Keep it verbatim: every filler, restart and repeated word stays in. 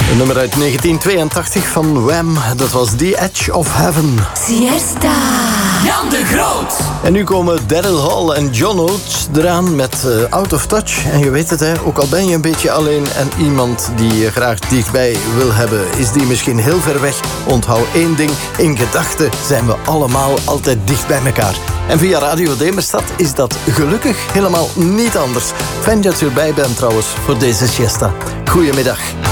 Een nummer uit negentien tweeëntachtig van Wham. Dat was The Edge of Heaven. Siesta. Jan de Groot. En nu komen Daryl Hall en John Oates eraan met uh, Out of Touch. En je weet het, hè, ook al ben je een beetje alleen en iemand die je graag dichtbij wil hebben, is die misschien heel ver weg. Onthoud één ding, in gedachten zijn we allemaal altijd dicht bij elkaar. En via Radio Demerstad is dat gelukkig helemaal niet anders. Fijn dat je erbij bent trouwens voor deze siesta. Goedemiddag.